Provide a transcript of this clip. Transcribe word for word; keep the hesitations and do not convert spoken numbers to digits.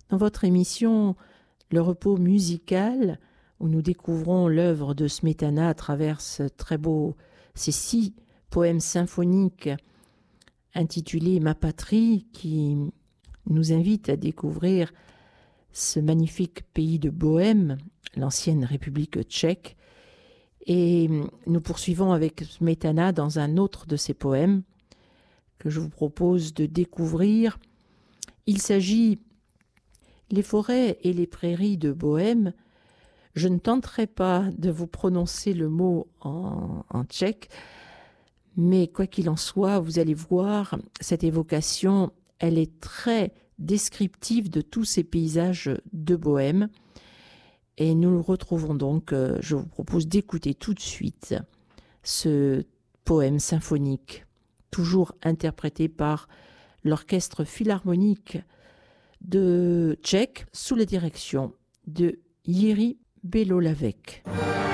Dans votre émission Le repos musical, où nous découvrons l'œuvre de Smetana à travers ce très beau, ces six poèmes symphoniques intitulés Ma patrie, qui nous invitent à découvrir ce magnifique pays de Bohême, l'ancienne République tchèque. Et nous poursuivons avec Smetana dans un autre de ses poèmes que je vous propose de découvrir. Il s'agit Les forêts et les prairies de Bohême. Je ne tenterai pas de vous prononcer le mot en, en tchèque, mais quoi qu'il en soit, vous allez voir, cette évocation, elle est très descriptive de tous ces paysages de Bohême. Et nous le retrouvons donc, euh, je vous propose d'écouter tout de suite ce poème symphonique, toujours interprété par l'orchestre philharmonique de Tchèque sous la direction de Jiří Belohlavek.